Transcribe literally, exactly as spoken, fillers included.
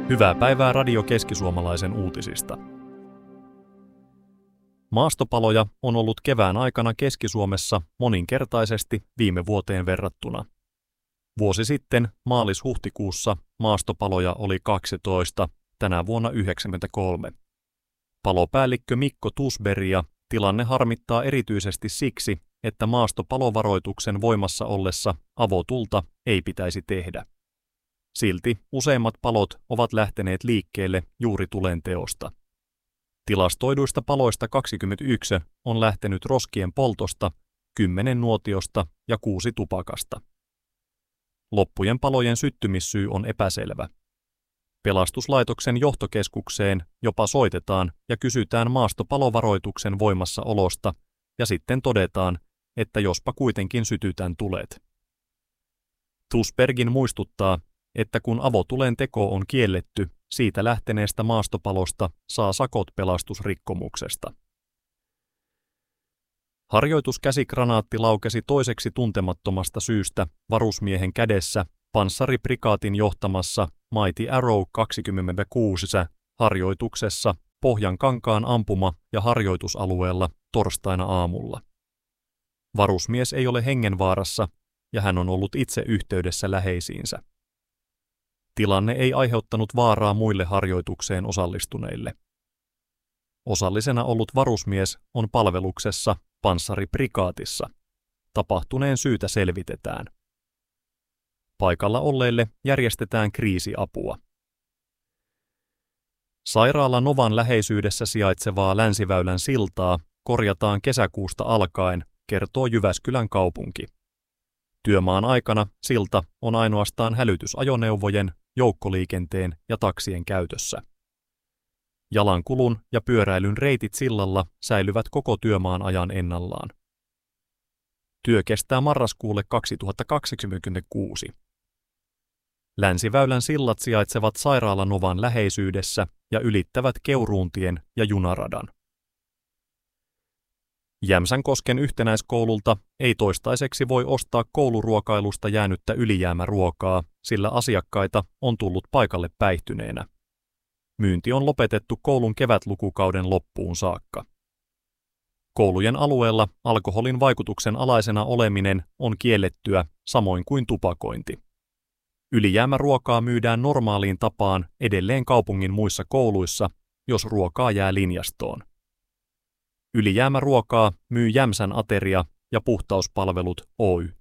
Hyvää päivää Radio Keski-Suomalaisen uutisista. Maastopaloja on ollut kevään aikana Keski-Suomessa moninkertaisesti viime vuoteen verrattuna. Vuosi sitten maalis-huhtikuussa maastopaloja oli kaksitoista, tänä vuonna yhdeksänkymmentäkolme. Palopäällikkö Mikko Tusberia tilanne harmittaa erityisesti siksi, että maastopalovaroituksen voimassa ollessa avotulta ei pitäisi tehdä. Silti useimmat palot ovat lähteneet liikkeelle juuri tulenteosta. Tilastoiduista paloista kaksikymmentäyksi on lähtenyt roskien poltosta, kymmenen nuotiosta ja kuusi tupakasta. Loppujen palojen syttymissyy on epäselvä. Pelastuslaitoksen johtokeskukseen jopa soitetaan ja kysytään maastopalovaroituksen voimassaolosta ja sitten todetaan, että jospa kuitenkin sytytään tulet. Tusbergin muistuttaa, että kun avotulen teko on kielletty, siitä lähteneestä maastopalosta saa sakot pelastusrikkomuksesta. Harjoituskäsikranaatti laukesi toiseksi tuntemattomasta syystä varusmiehen kädessä panssariprikaatin johtamassa Mighty Arrow kaksikymmentäkuusi harjoituksessa Pohjankankaan ampuma- ja harjoitusalueella torstaina aamulla. Varusmies ei ole hengenvaarassa ja hän on ollut itse yhteydessä läheisiinsä. Tilanne ei aiheuttanut vaaraa muille harjoitukseen osallistuneille. Osallisena ollut varusmies on palveluksessa panssariprikaatissa. Tapahtuneen syytä selvitetään. Paikalla olleille järjestetään kriisiapua. Sairaala Novan läheisyydessä sijaitsevaa Länsiväylän siltaa korjataan kesäkuusta alkaen, kertoo Jyväskylän kaupunki. Työmaan aikana silta on ainoastaan hälytysajoneuvojen, joukkoliikenteen ja taksien käytössä. Jalankulun ja pyöräilyn reitit sillalla säilyvät koko työmaan ajan ennallaan. Työ kestää marraskuulle kaksituhattakaksikymmentäkuusi. Länsiväylän sillat sijaitsevat Sairaala Novan läheisyydessä ja ylittävät Keuruuntien ja junaradan. Jämsänkosken yhtenäiskoululta ei toistaiseksi voi ostaa kouluruokailusta jäänyttä ylijäämäruokaa, sillä asiakkaita on tullut paikalle päihtyneenä. Myynti on lopetettu koulun kevätlukukauden loppuun saakka. Koulujen alueella alkoholin vaikutuksen alaisena oleminen on kiellettyä, samoin kuin tupakointi. Ylijäämäruokaa myydään normaaliin tapaan edelleen kaupungin muissa kouluissa, jos ruokaa jää linjastoon. Ylijäämäruokaa myy Jämsän Ateria ja Puhtauspalvelut Oy.